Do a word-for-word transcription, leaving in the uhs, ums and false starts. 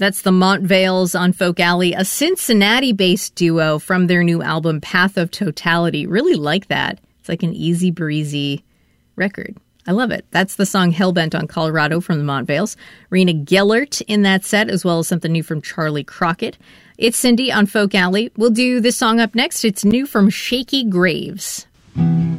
That's the Montvales on Folk Alley, a Cincinnati-based duo from their new album, Path of Totality. Really like that. It's like an easy breezy record. I love it. That's the song Hellbent on Colorado from the Montvales. Rena Gellert in that set, as well as something new from Charlie Crockett. It's Cindy on Folk Alley. We'll do this song up next. It's new from Shaky Graves. Mm-hmm.